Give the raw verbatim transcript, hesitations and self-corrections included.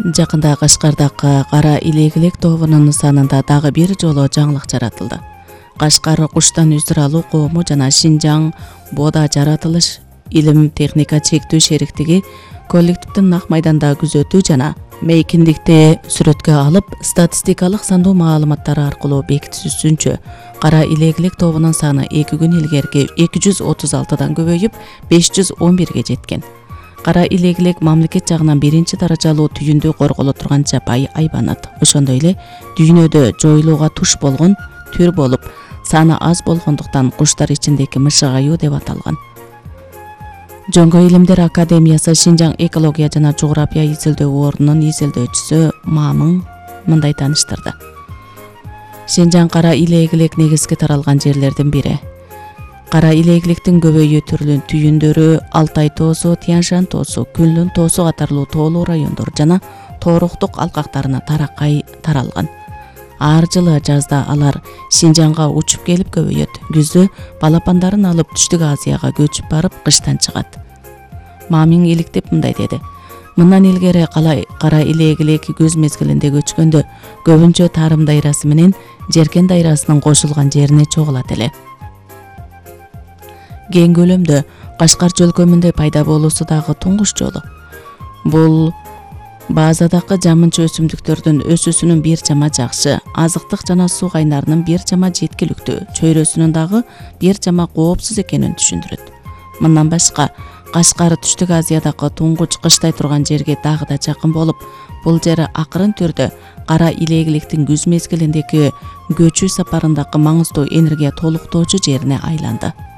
Жакында Кашкардагы кара илегилек тобунун санында дагы бир жолу жаңылык жаратылды. Кашкар куштан үзүр алуу коому жана Шинжаң Бода жаратылыш илим техника чектүү шериктиги коллективдин Ак майданда күзөтүү жана мейкиндикти сүрөткө алып, статистикалык сандуу маалыматтар аркылуу бекитүүсүнчө кара илегилек тобунун саны эки күн илгерки эки жүз отуз алтыдан көбөйүп беш жүз он бирге жеткен. Кара илегилек мамлекет жагынан биринчи даражалуу түйүндү корголо турган жапай айбанат. Ошондой эле дүйнөдө жоюлууга туш болгон түр болуп, саны аз болгондуктан куштар ичиндеги мышыгаюу деп аталган. Жоңго илимдер академиясы Шинжаң экология жана жография изилдөө ордунун изилдөөчүсү Мамың мындай тааныштырды. Шинжаң кара илегилек негизги таралган жерлердин бири. Кара илегиликтин көбөйүү түрлүү түйүндөрү Алтай тоосу, Тянь-Шань тоосу, Күнлүн тоосу катарлуу тоолуу райондор жана тооруктук алкактарына таракай таралган. Ар жылы жазда алар Шинжаңга учуп келип көбөйөт. Күздө балапандарын алып Түштүк Азияга көчүп барып, кыштан чыгат. Мамин иликтеп мындай деди. Мындан илгери кара илегилек көз мезгилинде көчкөндө көбүнчө тарым дайрасы менен Жеркен дайрасынын кошулган жерине чогулат эле. Кең көлөмдө Кашкар жөлкөмүндө пайда болуусу дагы туңгуш жолу. Бул базадагы жамынчы өсүмдүктөрдүн өсүүсүнүн бир чама жакшы, азыктык жана суу кайнарынын бир чама жеткиликтүү, чөйрөсүнүн дагы бир чама коопсуз экенин түшүндүрөт. Мындан башка, Кашкар Түштүк Азиядагы туңгуч кыштай турган жерге дагы да жакын болуп, бул жер акырын түрдө кара илегиликтин күз мезгилиндеги көчүү сапарындагы маңыздуу энергия толуктоочу жерине айланды.